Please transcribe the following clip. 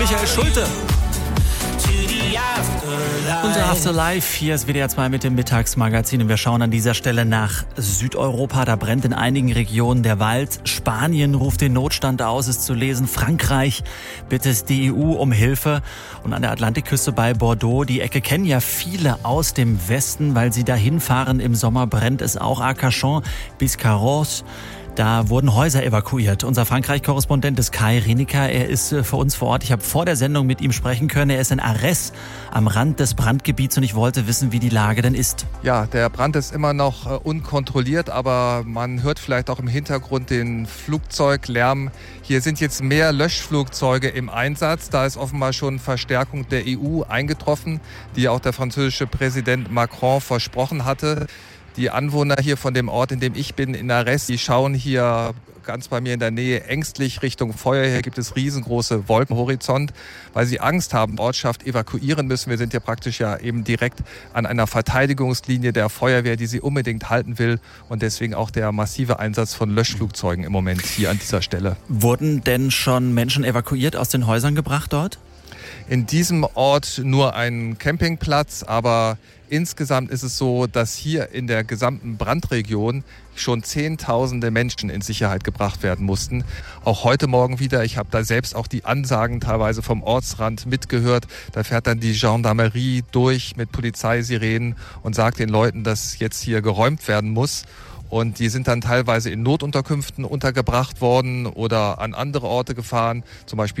Michael Schulte. Unser Afterlife, hier ist WDR 2 mit dem Mittagsmagazin und wir schauen an dieser Stelle nach Südeuropa. Da brennt in einigen Regionen der Wald. Spanien ruft den Notstand aus, ist zu lesen. Frankreich bittet die EU um Hilfe. Und an der Atlantikküste bei Bordeaux, die Ecke kennen ja viele aus dem Westen, weil sie dahin fahren. Im Sommer brennt es auch. Arcachon bis Carros. Da wurden Häuser evakuiert. Unser Frankreich-Korrespondent ist Kai Rineker. Er ist für uns vor Ort. Ich habe vor der Sendung mit ihm sprechen können. Er ist in Arès am Rand des Brandgebiets und ich wollte wissen, wie die Lage denn ist. Ja, der Brand ist immer noch unkontrolliert, aber man hört vielleicht auch im Hintergrund den Flugzeuglärm. Hier sind jetzt mehr Löschflugzeuge im Einsatz. Da ist offenbar schon Verstärkung der EU eingetroffen, die auch der französische Präsident Macron versprochen hatte. Die Anwohner hier von dem Ort, in dem ich bin, in Arès, die schauen hier ganz bei mir in der Nähe ängstlich Richtung Feuer. Hier gibt es riesengroße Wolken am Horizont, weil sie Angst haben, die Ortschaft evakuieren müssen. Wir sind ja praktisch ja eben direkt an einer Verteidigungslinie der Feuerwehr, die sie unbedingt halten will. Und deswegen auch der massive Einsatz von Löschflugzeugen im Moment hier an dieser Stelle. Wurden denn schon Menschen evakuiert, aus den Häusern gebracht dort? In diesem Ort nur ein Campingplatz, aber insgesamt ist es so, dass hier in der gesamten Brandregion schon Zehntausende Menschen in Sicherheit gebracht werden mussten. Auch heute Morgen wieder. Ich habe da selbst auch die Ansagen teilweise vom Ortsrand mitgehört. Da fährt dann die Gendarmerie durch mit Polizeisirenen und sagt den Leuten, dass jetzt hier geräumt werden muss. Und die sind dann teilweise in Notunterkünften untergebracht worden oder an andere Orte gefahren, zum Beispiel